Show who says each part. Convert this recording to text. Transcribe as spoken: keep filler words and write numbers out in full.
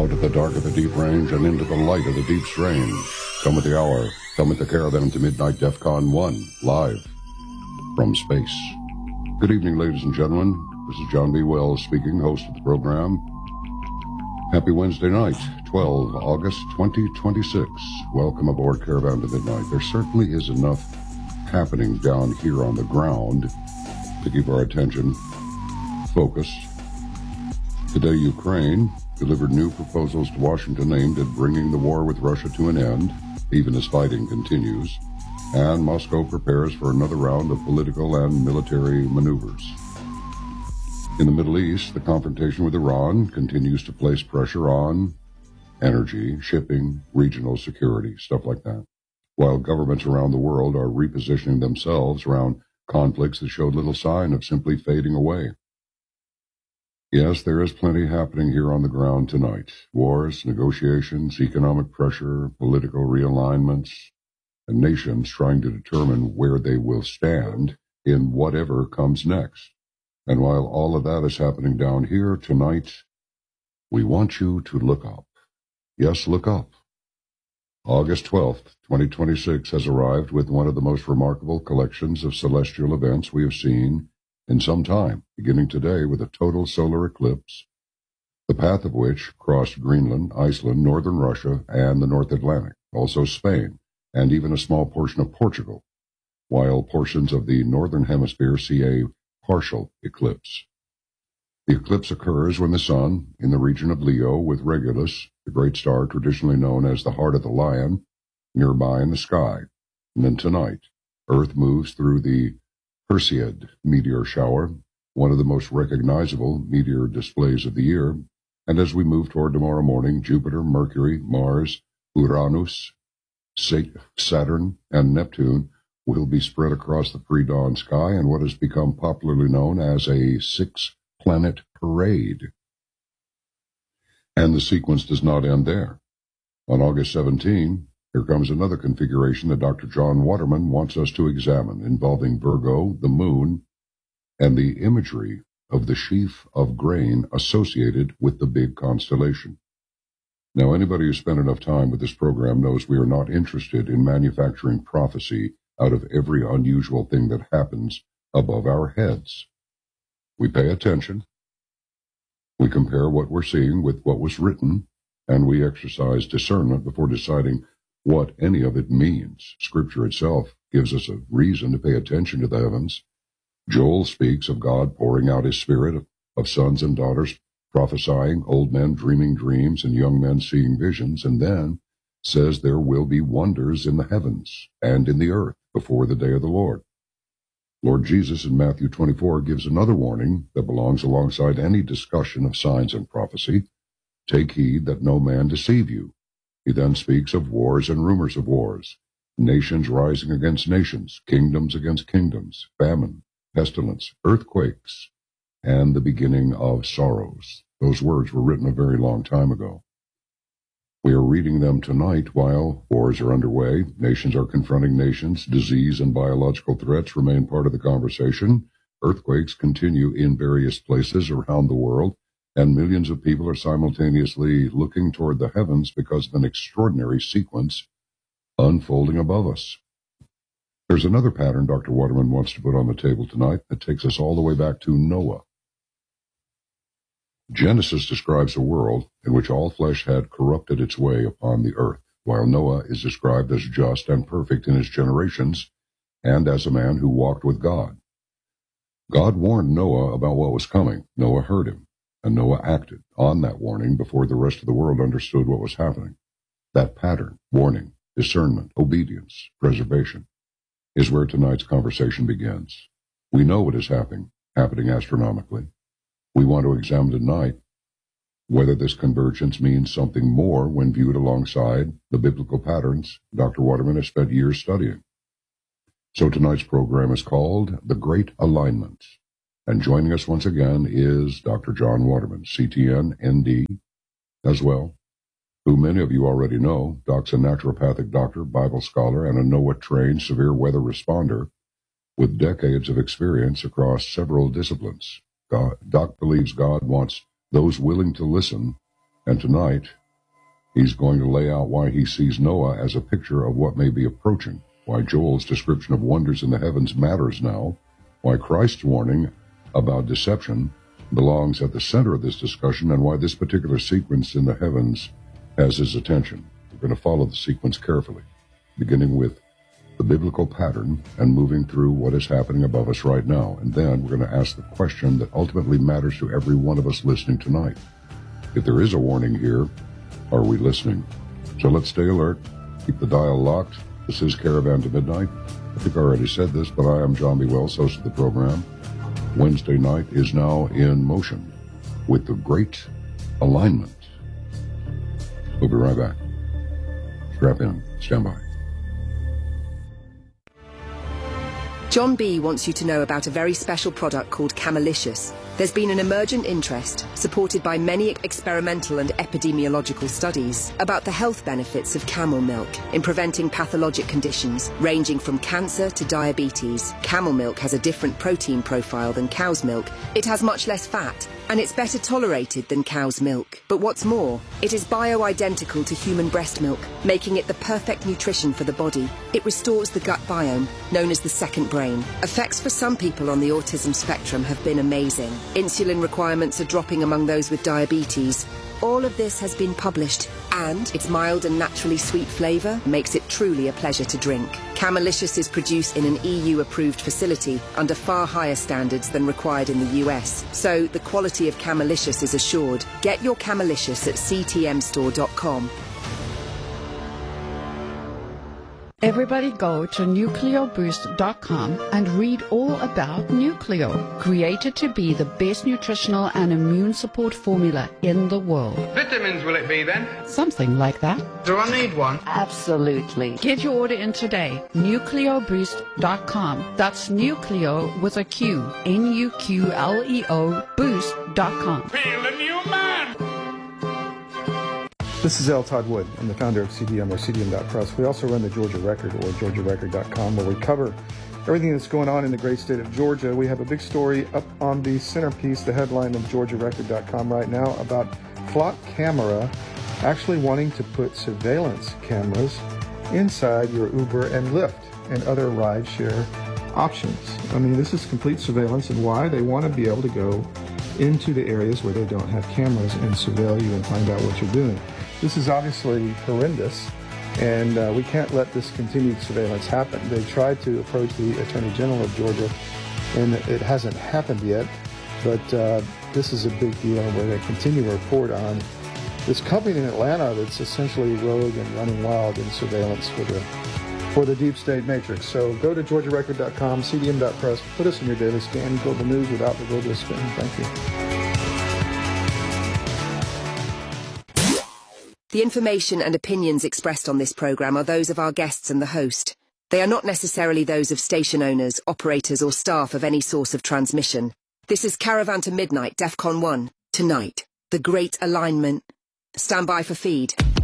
Speaker 1: Out of the dark of the deep range and into the light of the deep strange. Come at the hour. Come at the caravan to midnight DEFCON one, live from space. Good evening, ladies and gentlemen. This is John B. Wells speaking, host of the program. Happy Wednesday night, twelve August twenty twenty-six. Welcome aboard Caravan to Midnight. There certainly is enough happening down here on the ground to keep our attention focused. Today, Ukraine delivered new proposals to Washington aimed at bringing the war with Russia to an end, even as fighting continues, and Moscow prepares for another round of political and military maneuvers. In the Middle East, the confrontation with Iran continues to place pressure on energy, shipping, regional security, stuff like that, while governments around the world are repositioning themselves around conflicts that showed little sign of simply fading away. Yes, there is plenty happening here on the ground tonight. Wars, negotiations, economic pressure, political realignments, and nations trying to determine where they will stand in whatever comes next. And while all of that is happening down here tonight, we want you to look up. Yes, look up. August twelfth, twenty twenty-six has arrived with one of the most remarkable collections of celestial events we have seen in some time, beginning today with a total solar eclipse, the path of which crossed Greenland, Iceland, northern Russia, and the North Atlantic, also Spain, and even a small portion of Portugal, while portions of the northern hemisphere see a partial eclipse. The eclipse occurs when the sun, in the region of Leo with Regulus, the great star traditionally known as the heart of the lion, nearby in the sky. And then tonight, Earth moves through the Perseid meteor shower, one of the most recognizable meteor displays of the year, and as we move toward tomorrow morning, Jupiter, Mercury, Mars, Uranus, Saturn, and Neptune will be spread across the pre-dawn sky in what has become popularly known as a six-planet parade. And the sequence does not end there. On August seventeenth, here comes another configuration that Doctor John Waterman wants us to examine, involving Virgo, the moon, and the imagery of the sheaf of grain associated with the big constellation. Now, anybody who spent enough time with this program knows we are not interested in manufacturing prophecy out of every unusual thing that happens above our heads. We pay attention, we compare what we're seeing with what was written, and we exercise discernment before deciding what any of it means. Scripture itself gives us a reason to pay attention to the heavens. Joel speaks of God pouring out his spirit, of, of sons and daughters prophesying, old men dreaming dreams, and young men seeing visions, and then says there will be wonders in the heavens and in the earth before the day of the Lord. Lord Jesus in Matthew twenty-four gives another warning that belongs alongside any discussion of signs and prophecy. Take heed that no man deceive you. He then speaks of wars and rumors of wars, nations rising against nations, kingdoms against kingdoms, famine, pestilence, earthquakes, and the beginning of sorrows. Those words were written a very long time ago. We are reading them tonight while wars are underway, nations are confronting nations, disease and biological threats remain part of the conversation, earthquakes continue in various places around the world, and millions of people are simultaneously looking toward the heavens because of an extraordinary sequence unfolding above us. There's another pattern Doctor Waterman wants to put on the table tonight that takes us all the way back to Noah. Genesis describes a world in which all flesh had corrupted its way upon the earth, while Noah is described as just and perfect in his generations and as a man who walked with God. God warned Noah about what was coming. Noah heard him. And Noah acted on that warning before the rest of the world understood what was happening. That pattern, warning, discernment, obedience, preservation, is where tonight's conversation begins. We know what is happening, happening astronomically. We want to examine tonight whether this convergence means something more when viewed alongside the biblical patterns Doctor Waterman has spent years studying. So tonight's program is called The Great Alignment. And joining us once again is Doctor John Waterman, C T N, N D, as well, who many of you already know. Doc's a naturopathic doctor, Bible scholar, and a NOAA-trained severe weather responder with decades of experience across several disciplines. God, Doc believes God wants those willing to listen And tonight, he's going to lay out why he sees Noah as a picture of what may be approaching, why Joel's description of wonders in the heavens matters now, why Christ's warning about deception belongs at the center of this discussion, and why this particular sequence in the heavens has his attention. We're going to follow the sequence carefully, beginning with the biblical pattern and moving through what is happening above us right now. And then we're going to ask the question that ultimately matters to every one of us listening tonight. If there is a warning here, are we listening? So let's stay alert, keep the dial locked. This is Caravan to Midnight. I think I already said this, but I am John B. Wells, host of the program. Wednesday night is now in motion with the Great Alignment. We'll be right back. Strap in. Stand by.
Speaker 2: John B. wants you to know about a very special product called Camelicious. There's been an emergent interest, supported by many experimental and epidemiological studies, about the health benefits of camel milk in preventing pathologic conditions ranging from cancer to diabetes. Camel milk has a different protein profile than cow's milk. It has much less fat, and it's better tolerated than cow's milk. But what's more, it is bioidentical to human breast milk, making it the perfect nutrition for the body. It restores the gut biome, known as the second brain. Effects for some people on the autism spectrum have been amazing. Insulin requirements are dropping among those with diabetes. All of this has been published, and its mild and naturally sweet flavour makes it truly a pleasure to drink. Camelicious is produced in an E U-approved facility under far higher standards than required in the U S, so the quality of Camelicious is assured. Get your Camelicious at c t m store dot com.
Speaker 3: Everybody go to nucleo boost dot com and read all about Nucleo, created to be the best nutritional and immune support formula in the world.
Speaker 4: Vitamins will it be then?
Speaker 3: Something like that.
Speaker 4: Do I need one?
Speaker 3: Absolutely. Get your order in today. nucleo boost dot com. That's Nucleo with a Q. N U Q L E O boost dot com.
Speaker 4: Feel a new man!
Speaker 5: This is L. Todd Wood. I'm the founder of C D M or C D M dot press. We also run the Georgia Record or georgia record dot com, where we cover everything that's going on in the great state of Georgia. We have a big story up on the centerpiece, the headline of georgia record dot com right now, about Flock Camera actually wanting to put surveillance cameras inside your Uber and Lyft and other rideshare options. I mean, this is complete surveillance, and why? They want to be able to go into the areas where they don't have cameras and surveil you and find out what you're doing. This is obviously horrendous, and uh, we can't let this continued surveillance happen. They tried to approach the Attorney General of Georgia, and it hasn't happened yet, but uh, this is a big deal where they continue to report on this company in Atlanta that's essentially rogue and running wild in surveillance for the for the deep state matrix. So go to georgia record dot com, c d m dot press, put us in your daily scan, global news without the global spin. Thank you.
Speaker 2: The information and opinions expressed on this program are those of our guests and the host. They are not necessarily those of station owners, operators, or staff of any source of transmission. This is Caravan to Midnight, DEFCON one. Tonight, the Great Alignment. Stand by for feed.